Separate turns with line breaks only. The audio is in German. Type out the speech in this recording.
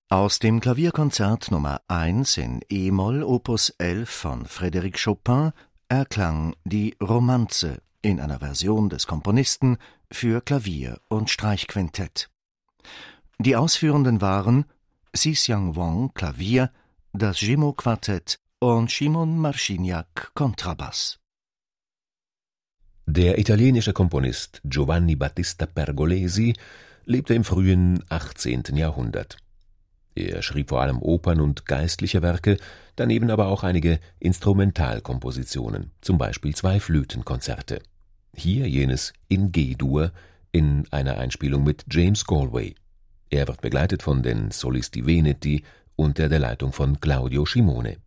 Aus dem Klavierkonzert Nummer 1 in e-Moll Opus 11 von Frédéric Chopin erklang die Romanze in einer Version des Komponisten für Klavier und Streichquintett. Die Ausführenden waren Xi-Xiang Wang Klavier, das Gimo-Quartett und Szymon Marciniak Kontrabass.
Der italienische Komponist Giovanni Battista Pergolesi lebte im frühen 18. Jahrhundert. Er schrieb vor allem Opern und geistliche Werke, daneben aber auch einige Instrumentalkompositionen, zum Beispiel 2 Flötenkonzerte. Hier jenes in G-Dur in einer Einspielung mit James Galway. Er wird begleitet von den Solisti Veneti unter der Leitung von Claudio Scimone.